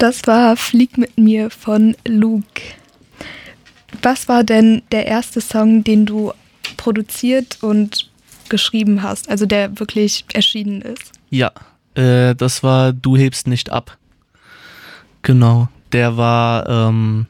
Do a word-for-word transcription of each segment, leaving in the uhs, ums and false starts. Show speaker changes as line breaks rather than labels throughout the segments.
Das war Flieg mit mir von Luke. Was war denn der erste Song, den du produziert und geschrieben hast, also der wirklich erschienen ist?
Ja, äh, das war Du hebst nicht ab. Genau, der war ähm,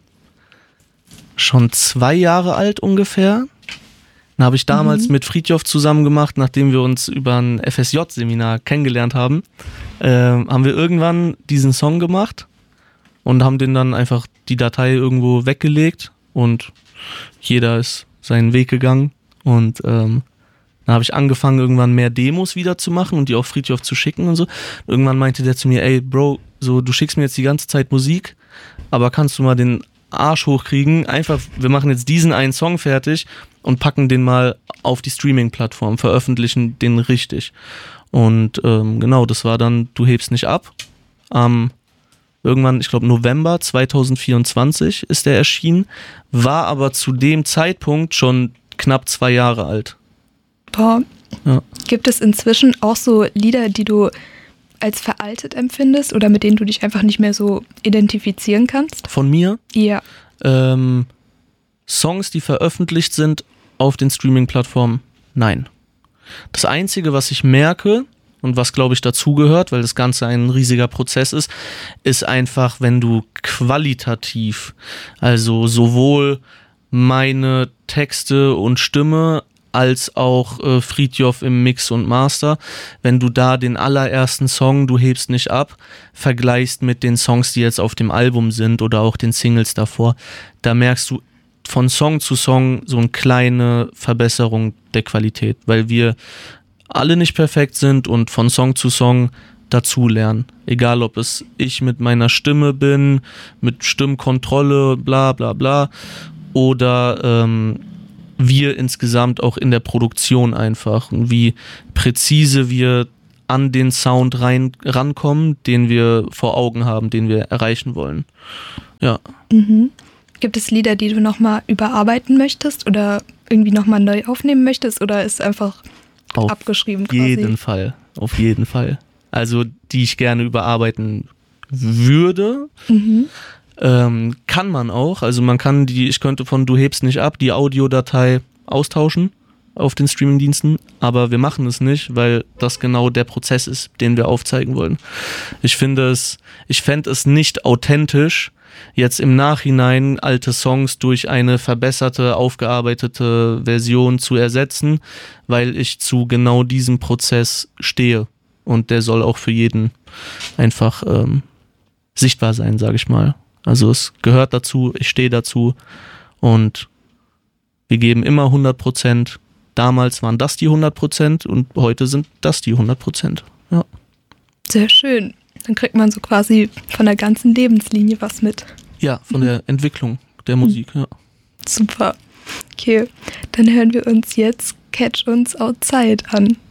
schon zwei Jahre alt ungefähr. Den habe ich damals mhm. mit Fridtjof zusammen gemacht, nachdem wir uns über ein F S J-Seminar kennengelernt haben. Äh, haben wir irgendwann diesen Song gemacht und haben den dann einfach die Datei irgendwo weggelegt und jeder ist seinen Weg gegangen. Und ähm, dann habe ich angefangen, irgendwann mehr Demos wieder zu machen und die auch Fridtjof zu schicken und so. Irgendwann meinte der zu mir, ey Bro, so du schickst mir jetzt die ganze Zeit Musik, aber kannst du mal den Arsch hochkriegen? Einfach, wir machen jetzt diesen einen Song fertig und packen den mal auf die Streaming-Plattform, veröffentlichen den richtig. Und ähm, genau, das war dann Du hebst nicht ab. Ähm, irgendwann, ich glaube November zwanzig vierundzwanzig ist der erschienen, war aber zu dem Zeitpunkt schon knapp zwei Jahre alt.
Boah.
Ja.
Gibt es inzwischen auch so Lieder, die du als veraltet empfindest oder mit denen du dich einfach nicht mehr so identifizieren kannst?
Von mir?
Ja.
Ähm, Songs, die veröffentlicht sind auf den Streaming-Plattformen? Nein. Das Einzige, was ich merke und was, glaube ich, dazugehört, weil das Ganze ein riesiger Prozess ist, ist einfach, wenn du qualitativ, also sowohl meine Texte und Stimme als auch äh, Fridtjof im Mix und Master, wenn du da den allerersten Song Du hebst nicht ab vergleichst mit den Songs, die jetzt auf dem Album sind oder auch den Singles davor, da merkst du von Song zu Song so eine kleine Verbesserung der Qualität, weil wir alle nicht perfekt sind und von Song zu Song dazulernen. Egal, ob es ich mit meiner Stimme bin, mit Stimmkontrolle, bla bla bla, oder ähm, wir insgesamt auch in der Produktion einfach und wie präzise wir an den Sound rein, rankommen, den wir vor Augen haben, den wir erreichen wollen. Ja.
Mhm. Gibt es Lieder, die du nochmal überarbeiten möchtest oder irgendwie nochmal neu aufnehmen möchtest oder ist einfach auf abgeschrieben quasi?
Auf jeden Fall, auf jeden Fall. Also die ich gerne überarbeiten würde. Mhm. Ähm, kann man auch, also man kann die, ich könnte von Du hebst nicht ab, die Audiodatei austauschen auf den Streamingdiensten, aber wir machen es nicht, weil das genau der Prozess ist, den wir aufzeigen wollen. Ich finde es, ich fände es nicht authentisch, jetzt im Nachhinein alte Songs durch eine verbesserte, aufgearbeitete Version zu ersetzen, weil ich zu genau diesem Prozess stehe und der soll auch für jeden einfach ähm, sichtbar sein, sage ich mal. Also es gehört dazu, ich stehe dazu und wir geben immer hundert Prozent. Damals waren das die hundert Prozent und heute sind das die hundert Prozent. Ja.
Sehr schön. Dann kriegt man so quasi von der ganzen Lebenslinie was mit.
Ja, von mhm. der Entwicklung der Musik, mhm. ja.
Super. Okay, dann hören wir uns jetzt Catch Uns Outside an.